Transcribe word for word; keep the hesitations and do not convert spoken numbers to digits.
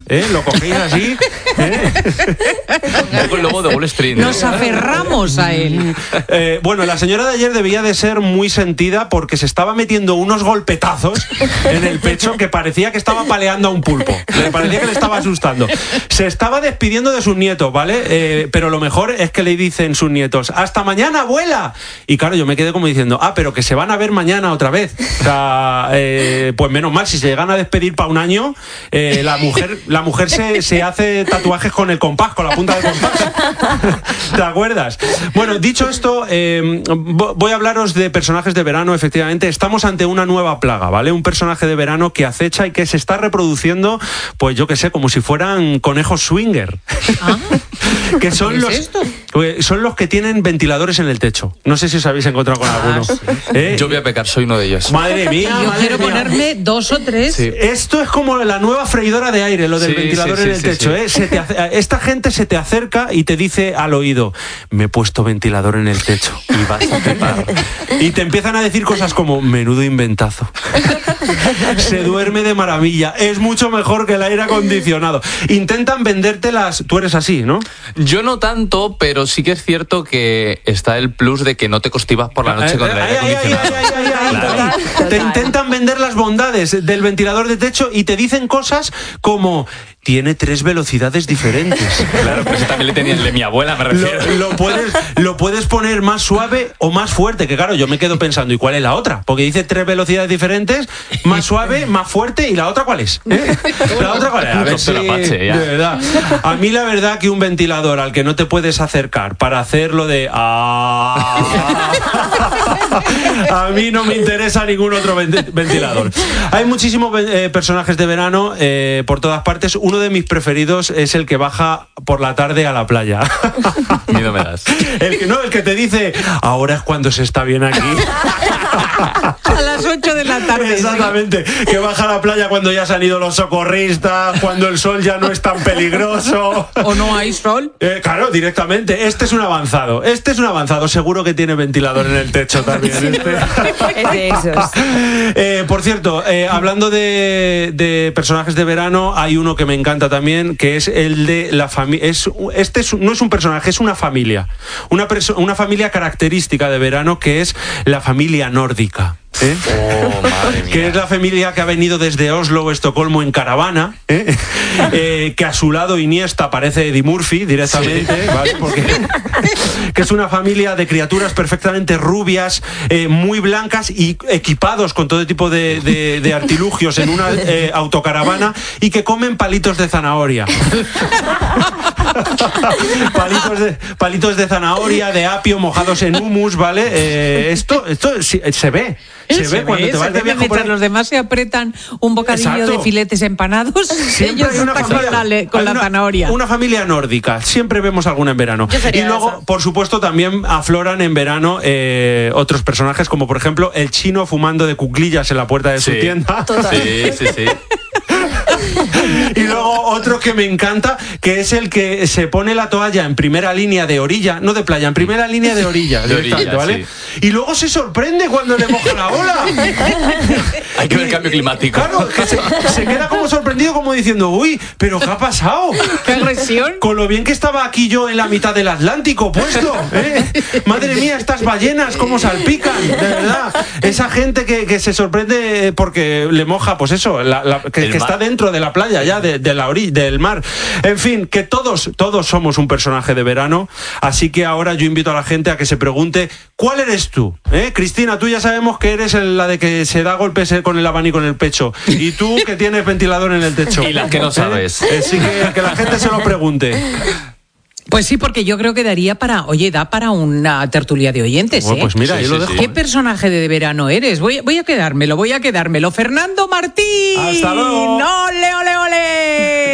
¿eh? Lo cogéis así, ¿eh? El lobo de Wall Street. ¿eh? Nos aferramos a él. Eh, bueno, la señora de ayer debía de ser muy sentida porque se estaba metiendo unos golpetazos en el pecho que parecía que estaba paleando a un pulpo. Le parecía que le estaba asustando. Se estaba despidiendo de sus nietos, ¿vale? Eh, pero lo mejor es que le dicen sus nietos, ¡hasta mañana, abuela! Y claro, yo me quedé como diciendo, ah, pero que se van a ver mañana otra vez. O sea, eh, pues menos mal, si se llegan a despedir para un año, eh, la mujer, la mujer se, se hace tatuajes con el compás, con la punta del compás. ¿Te acuerdas? Bueno, dicho esto, eh, voy a hablaros de personajes de verano. Efectivamente, estamos ante una nueva plaga, ¿vale? Un personaje de verano que acecha y que se está reproduciendo, pues yo qué sé, como si fueran conejos swinger. ¿Ah? Que son ¿Qué los, es esto? son los que tienen ventiladores en el techo. No sé si os habéis encontrado con Ah, alguno. sí. ¿Eh? Yo voy a pecar, soy uno de ellos. Madre mía, Yo madre quiero mía. ponerme dos o tres. Sí. Esto es como la nueva freidora de aire, lo del Sí, ventilador sí, en sí, el sí, techo. sí. ¿eh? Se te hace- esta gente se te acerca y te dice al oído, me he puesto ventilador en el techo y vas a flipar. Y te empiezan a decir cosas como, menudo inventazo. Se duerme de maravilla, es mucho mejor que el aire acondicionado. Intentan venderte las... Tú eres así, ¿no? Yo no tanto, pero sí que es cierto que está el plus de que no te constipas por la noche con el aire Ay, ay, ay, acondicionado. ay, ay, ay, ay, Claro. total. Te intentan vender las bondades del ventilador de techo y te dicen cosas como tiene tres velocidades diferentes. Claro, pero eso también le tenía el de mi abuela, me Lo, refiero. lo puedes, lo puedes poner más suave o más fuerte, que claro, yo me quedo pensando, ¿y cuál es la otra? Porque dice tres velocidades diferentes, más suave, más fuerte, ¿y la otra cuál es? ¿Eh? ¿La otra cuál es? A ver si, Doctor Apache, ya. de verdad. A mí la verdad que un ventilador al que no te puedes acercar para hacer lo de... Ah, a mí no me interesa ningún otro vent- ventilador. Hay muchísimos eh, personajes de verano eh, por todas partes. Uno de mis preferidos es el que baja por la tarde a la playa. Miedo me das. El que, no, el que te dice, ahora es cuando se está bien aquí. A las ocho de la tarde. Exactamente. Que baja a la playa cuando ya se han ido los socorristas, cuando el sol ya no es tan peligroso. ¿O no hay sol? Eh, claro, directamente. Este es un avanzado. Este es un avanzado. Seguro que tiene ventilador en el techo también. Este. Es de esos. Eh, por cierto, eh, hablando de, de personajes de verano, hay uno que me encanta también, que es el de la familia. Este es, no es un personaje, es una familia. Una, perso- una familia característica de verano, que es la familia nórdica. ¿Eh? Oh, madre mía. Que es la familia que ha venido desde Oslo o Estocolmo en caravana, ¿eh? Eh, que a su lado Iniesta parece Eddie Murphy directamente, sí. ¿Vale? Porque que es una familia de criaturas perfectamente rubias, eh, muy blancas y equipados con todo tipo de, de, de artilugios en una eh, autocaravana y que comen palitos de zanahoria. palitos, de, palitos de zanahoria, de apio mojados en humus, ¿vale? Eh, esto esto sí, se ve. Se, Se ve cuando ve, te vas se de ve viaje por mientras ahí. los demás se apretan un bocadillo Exacto. de filetes empanados. Siempre Ellos hay una están familia, con la, le- con hay la una- zanahoria. Una familia nórdica. Siempre vemos alguna en verano. Yo sería Y luego, esa. por supuesto, también afloran en verano eh, otros personajes, como por ejemplo el chino fumando de cuclillas en la puerta de Sí. su tienda. Sí, sí, sí. Y luego otro que me encanta, que es el que se pone la toalla en primera línea de orilla, no de playa, en primera línea de orilla, De directamente, orilla, ¿vale? Y luego se sorprende cuando le moja la ola. Hay que ver el cambio climático. Claro, que se, se queda como sorprendido, como diciendo, uy, pero ¿qué ha pasado? ¡Qué agresión! Con lo bien que estaba aquí yo en la mitad del Atlántico puesto, ¿eh? Madre mía, estas ballenas cómo salpican, de verdad. Esa gente que, que se sorprende porque le moja, pues eso, la- la- que, El que mar. está dentro de la playa ya, de, de la orilla, del mar. En fin, que todos, todos somos un personaje de verano, así que ahora yo invito a la gente a que se pregunte, ¿cuál eres tú? ¿Eh? Cristina, tú ya sabemos que eres el- la de que se da golpes con el abanico en el pecho. Y tú que tienes ventilador en el techo. Y las que no sabes. ¿Eh? Así que, que la gente se lo pregunte. Pues sí, porque yo creo que daría para, oye, da para una tertulia de oyentes, Bueno, ¿eh? pues mira, Sí, yo lo sí, dejo. sí. ¿Qué personaje de verano eres? Voy, voy a quedármelo, voy a quedármelo. Fernando Martín. Hasta luego. ¡Ole, ole, ole!